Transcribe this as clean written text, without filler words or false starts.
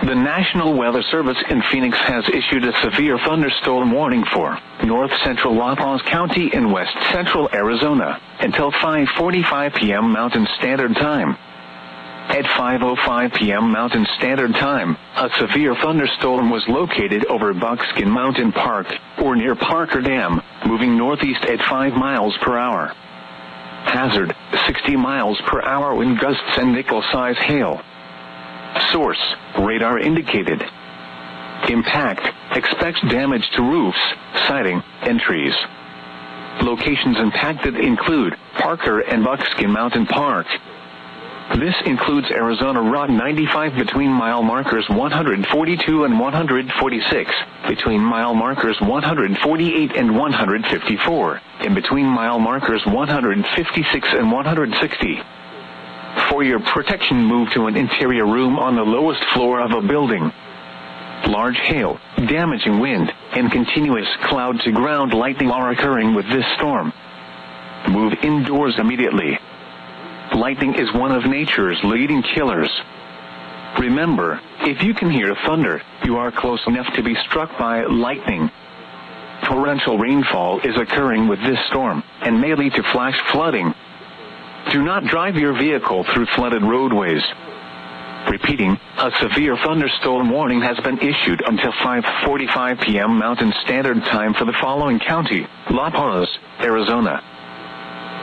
The National Weather Service in Phoenix has issued a severe thunderstorm warning for north central La Paz County and west central Arizona until 5:45 p.m. Mountain Standard Time. At 5:05 p.m. Mountain Standard Time, a severe thunderstorm was located over Buckskin Mountain Park, or near Parker Dam, moving northeast at 5 miles per hour. Hazard, 60 miles per hour wind gusts and nickel-size hail. Source, radar indicated. Impact, expects damage to roofs, siding, and trees. Locations impacted include Parker and Buckskin Mountain Park. This includes Arizona Route 95 between mile markers 142 and 146, between mile markers 148 and 154, and between mile markers 156 and 160. For your protection, move to an interior room on the lowest floor of a building. Large hail, damaging wind, and continuous cloud-to-ground lightning are occurring with this storm. Move indoors immediately. Lightning is one of nature's leading killers. Remember, if you can hear thunder, you are close enough to be struck by lightning. Torrential rainfall is occurring with this storm, and may lead to flash flooding. Do not drive your vehicle through flooded roadways. Repeating, a severe thunderstorm warning has been issued until 5:45 p.m. Mountain Standard Time for the following county: La Paz, Arizona,